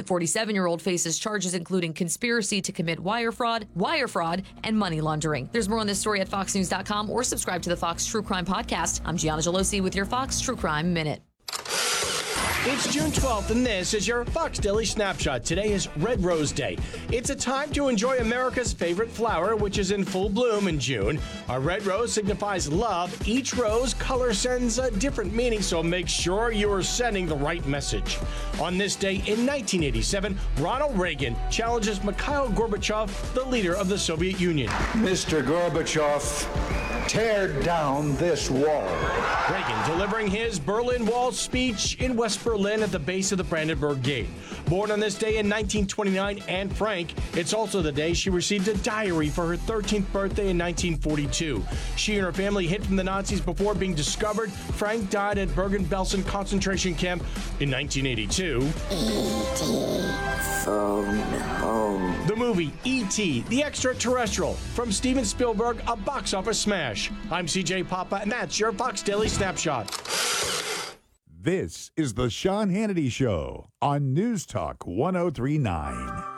47-year-old faces charges including conspiracy to commit wire fraud, and money laundering. There's more on this story at foxnews.com or subscribe to the Fox True Crime Podcast. I'm Gianna Gelosi with your Fox True Crime Minute. It's June 12th, and this is your Fox Daily Snapshot. Today is Red Rose Day. It's a time to enjoy America's favorite flower, which is in full bloom in June. A red rose signifies love. Each rose color sends a different meaning, so make sure you are sending the right message. On this day in 1987, Ronald Reagan challenges Mikhail Gorbachev, the leader of the Soviet Union. Mr. Gorbachev, tear down this wall. Reagan delivering his Berlin Wall speech in West Berlin at the base of the Brandenburg Gate. Born on this day in 1929, Anne Frank, it's also the day she received a diary for her 13th birthday in 1942. She and her family hid from the Nazis before being discovered. Frank died at Bergen-Belsen concentration camp in 1982. E.T. Phone Home. The movie E.T. the Extraterrestrial from Steven Spielberg, a box office smash. I'm CJ Papa, and that's your Fox Daily Snapshot. This is the Sean Hannity Show on News Talk 1039.